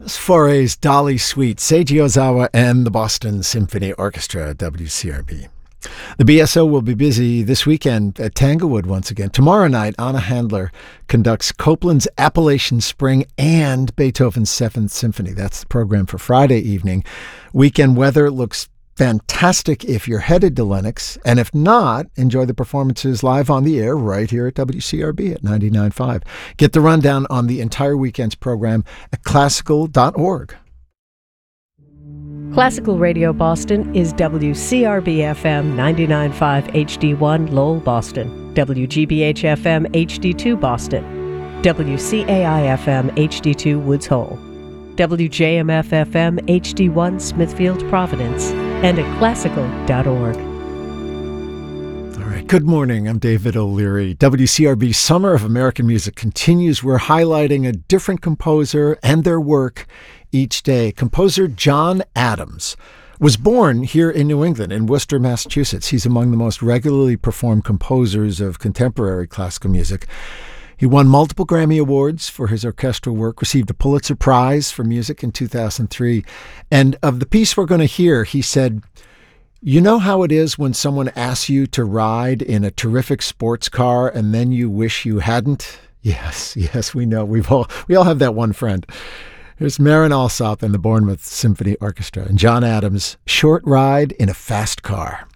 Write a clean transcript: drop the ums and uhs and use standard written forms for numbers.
Foray's Dolly Sweet, Seiji Ozawa, and the Boston Symphony Orchestra, WCRB. The BSO will be busy this weekend at Tanglewood once again. Tomorrow night, Anna Handler conducts Copland's Appalachian Spring and Beethoven's Seventh Symphony. That's the program for Friday evening. Weekend weather looks fantastic if you're headed to Lenox, and if not, enjoy the performances live on the air right here at WCRB at 99.5. Get the rundown on the entire weekend's program at classical.org. Classical Radio Boston is WCRB-FM 99.5 HD1 Lowell, Boston, WGBH-FM HD2 Boston, WCAI-FM HD2 Woods Hole, WJMF-FM HD1 Smithfield, Providence, and at classical.org. All right, good morning. I'm David O'Leary. WCRB's Summer of American Music continues. We're highlighting a different composer and their work each day. Composer John Adams was born here in New England, in Worcester, Massachusetts. He's among the most regularly performed composers of contemporary classical music. He won multiple Grammy Awards for his orchestral work, received a Pulitzer Prize for music in 2003. And of the piece we're going to hear, he said, "You know how it is when someone asks you to ride in a terrific sports car and then you wish you hadn't?" Yes, we know. We all have that one friend. Here's Marin Alsop and the Bournemouth Symphony Orchestra and John Adams' Short Ride in a Fast Car.